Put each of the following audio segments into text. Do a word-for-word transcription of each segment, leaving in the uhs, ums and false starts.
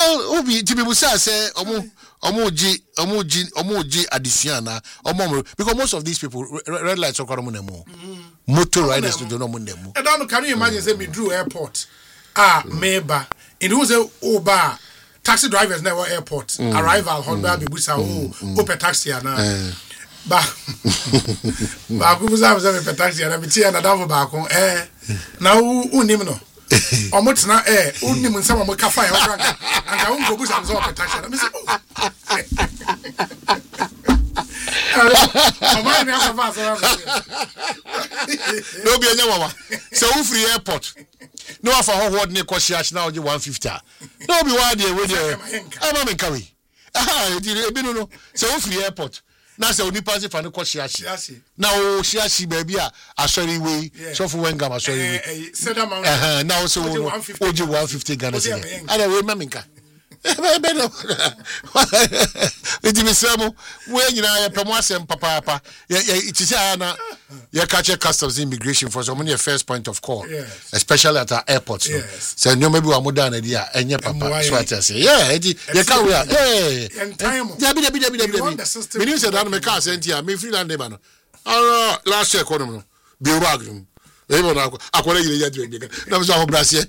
Well, Obi, to be say, Omo, Omo G, Omo G, Omo G, Adisiana, Omo, because most of these people, red lights are called Monemo. Motor riders to do no Monemo. And now, can you imagine, say, me drew airport, ah, Meba, in who's a Oba, taxi drivers never airport, mm. arrival, Honda, Bibusa, oh, Open taxi, and ba ba ku buza buza me taxi na biti na dawo ba ko eh na u unim no omo tena eh unim nsam omo ka fa ya franka anka un go buza buza pe taxi na me say oh my na ka fa so no be anya mama so u free airport no afa ho ho ne ko shia na o one fifty no be wa dey we dey ama me kawe ah e bi no no so u free airport na se oni pass fa no ko shiashi na o shiashi baby a asori we so for when gam asori we eh na o so o je one fifty Ghana cedi ada we maminka be no edi misemo we nyina ya pemo asem papa papa it is na ya catch customs immigration for some first point of call yes. Especially at our airports yes. So no maybe we moda na dia enye papa so at say yeah edi ya ka we eh ya bi bi bi bi bi me ni say that me ka say ntia me free land neighbor no ah last year kono no bi ragum e mo na akwara yire ya dire na so ho brasie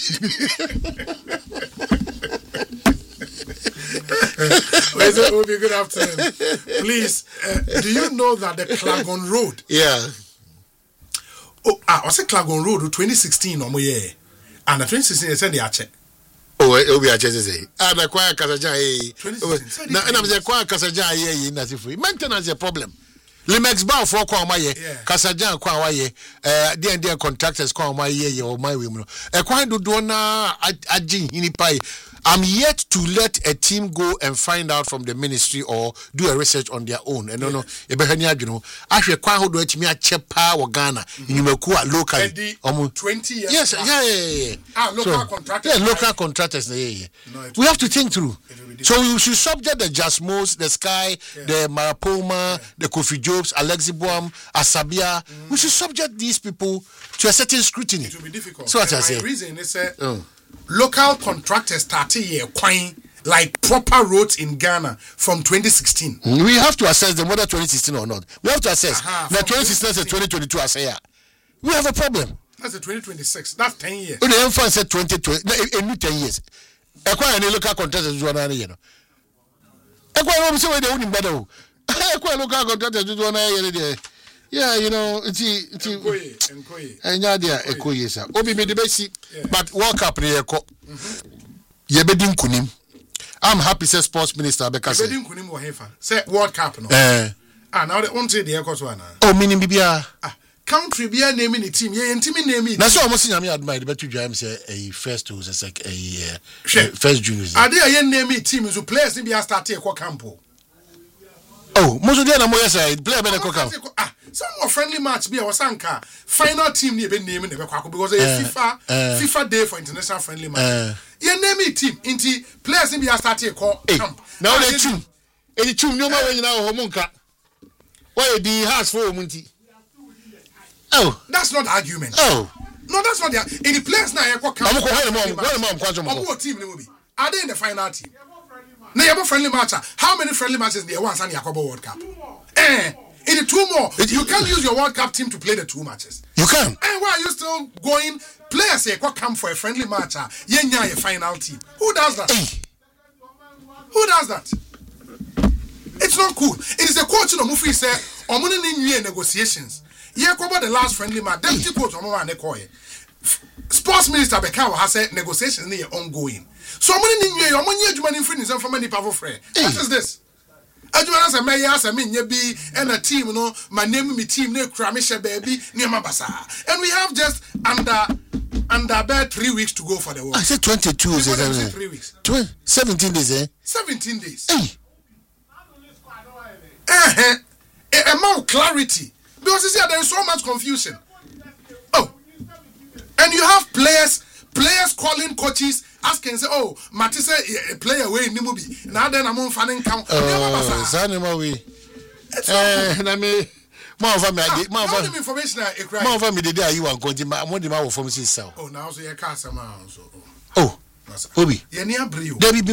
Well, Obi, good afternoon. Please, uh, do you know that the Klagon Road? Yeah. Oh, ah, I said Klagon Road, twenty sixteen, no more year. And the twenty sixteen, they said they are check. Oh, Obi, I just say. And the choir Kasaja, eh. Now, and I'm the choir Kasaja, eh, nothing free. Maintenance is a problem. Limex Bow for Kwamaye, Kasaja, Kwawaye, uh, dear dear contractors, Kwamaye, or my women. A quite do dona, a jing, in pie. I'm yet to let a team go and find out from the ministry or do a research on their own. And no, no, Ebehania, you know, actually, quite how do it me a chepa or Ghana in Yumekua locally. Almost twenty years. Yes, yeah, yeah, yeah. Ah, local so, contractors. Yeah, local contractors. Yeah, yeah. No, we have to think through. So you should subject the Jasmos, the Sky, yeah. the Marapoma, yeah. the Kofi Jobs, Alexi Boam, Asabia. Mm. We should subject these people to a certain scrutiny. It will be difficult. So what and I say. The reason is that uh, local contractors started here quite like proper roads in Ghana from twenty sixteen. We have to assess them whether twenty sixteen or not. We have to assess. Uh-huh, now twenty sixteen and twenty twenty-two as here. We have a problem. That's the twenty twenty-six. That's ten years. The infant said twenty twenty. A new ten years. Acquire any local contractors do one year. Acquire no say they wouldn't better. Acquire local contractors do one year. Yeah, you know, it's it's Enkoye. Enya dia Enkoye sir. Obi me de besi, but World Cup ne yeko. Ye bedin kunim. I'm happy say sports minister because ye bedin kunim wo hefa. Say World Cup no. Eh. Ah, now the on say the yeko so ana. Oh, minim bibia. Ah, country bia naming the team. Ye ntimi name it. Na so almost nyame admire the betu dwam say a first to say a first juniors. Ade ye name it team so players bia start e kwa campo. Oh, most of them are more say player be the camp. Ah, some more friendly match be was anka final team ni be name ne be kwako because uh, FIFA uh, FIFA day for international friendly match. Uh, ye name it team inti players ni be start e call camp. Now they team. Any team no matter nyina ho monka. Why the house for munti? Oh, that's not argument. Oh. No, that's not the any players na e call camp. I'm go mom, go mom kwajo mo. What team ni be? Are they in the final team? Na you have friendly match. How many friendly matches there once and Yakobo World Cup? Eh, in the two more. It, you can't use your World Cup team to play the two matches. You can. And why are you still going? Players say come for a friendly match. Yenya a final team. Who does that? Hey. Who does that? It's not cool. It is the coach no Mufi say omuni ni negotiations. Yakobo the last friendly match. Deputy coach omo ne koye. Sports minister Bekawa has said negotiations ni ongoing. So many new year, many adwuma ni free nisem for many powerful friend. What is this? Adwuma say me ya say me nya bi and a team no, my name me team na kura me she baby niam basa. And we have just under under about three weeks to go for the world. I said twenty-two is it? three weeks. twenty, seventeen days eh? seventeen days. Hey. Eh eh. Amount clarity. Because you see there is so much confusion. Oh. And you have players players calling coaches asking say oh Matisse a player way ni mubi na then am fanning count oh sanima we eh na me mo fa me ade mo fa information e cry mo fa me dey are you an konti mo dey ma wo form say oh now so you can some so oh Obi ye ni abre o